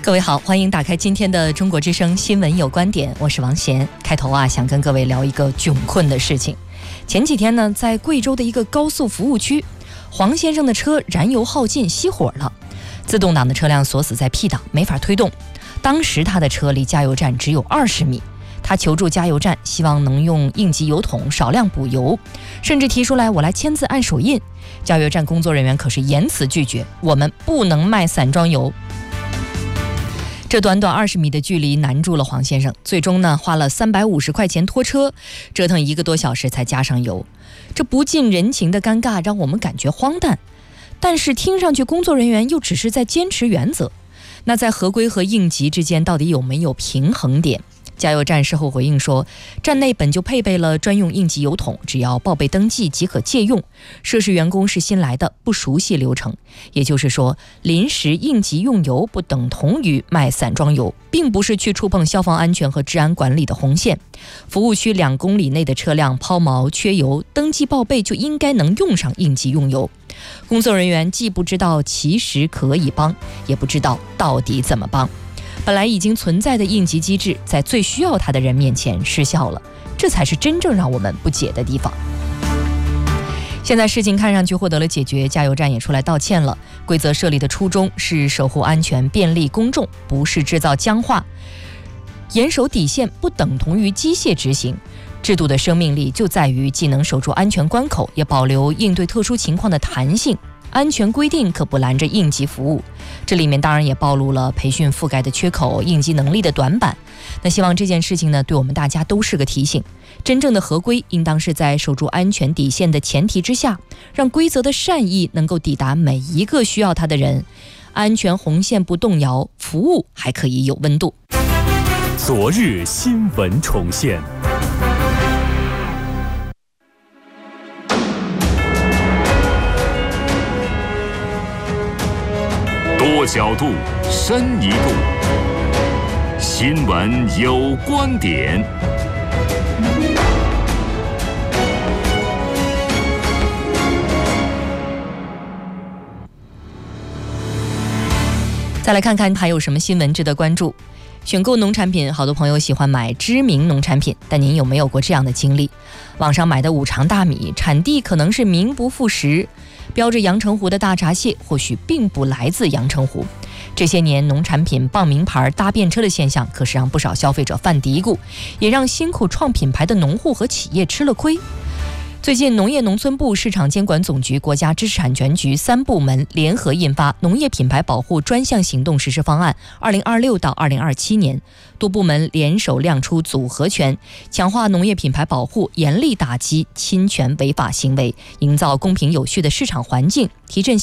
各位好，欢迎打开今天的中国之声新闻有观点，我是王贤。开头想跟各位聊一个窘困的事情。前几天呢，在贵州的一个高速服务区，黄先生的车燃油耗尽熄火了，自动挡的车辆锁死在 P 档，没法推动。当时他的车离加油站只有20米，他求助加油站，希望能用应急油桶少量补油，甚至提出来我来签字按手印。加油站工作人员可是严词拒绝，我们不能卖散装油。这短短20米的距离难住了黄先生，最终呢花了350块钱拖车，折腾1个多小时才加上油。这不近人情的尴尬让我们感觉荒诞，但是听上去工作人员又只是在坚持原则。那在合规和应急之间到底有没有平衡点？加油站事后回应说，站内本就配备了专用应急油桶，只要报备登记即可借用。涉事员工是新来的，不熟悉流程。也就是说，临时应急用油不等同于卖散装油，并不是去触碰消防安全和治安管理的红线。服务区2公里内的车辆抛锚缺油，登记报备就应该能用上应急用油。工作人员既不知道其实可以帮，也不知道到底怎么帮。本来已经存在的应急机制，在最需要它的人面前失效了，这才是真正让我们不解的地方。现在事情看上去获得了解决，加油站也出来道歉了。规则设立的初衷是守护安全、便利公众，不是制造僵化。严守底线不等同于机械执行，制度的生命力就在于既能守住安全关口，也保留应对特殊情况的弹性。安全规定可不拦着应急服务，这里面当然也暴露了培训覆盖的缺口、应急能力的短板。那希望这件事情呢，对我们大家都是个提醒。真正的合规应当是在守住安全底线的前提之下，让规则的善意能够抵达每一个需要它的人，安全红线不动摇，服务还可以有温度。 昨日新闻重现。多角度，深一度。新闻有观点。 再来看看还有什么新闻值得关注。选购农产品，好多朋友喜欢买知名农产品，但您有没有过这样的经历？网上买的五常大米，产地可能是名不副实，标着阳澄湖的大闸蟹或许并不来自阳澄湖。这些年农产品傍名牌搭便车的现象，可是让不少消费者犯嘀咕，也让辛苦创品牌的农户和企业吃了亏。最近，农业农村部、市场监管总局、国家知识产权局3部门联合印发《农业品牌保护专项行动实施方案（2026到2027年）》，多部门联手亮出组合拳，强化农业品牌保护，严厉打击侵权违法行为，营造公平有序的市场环境，提振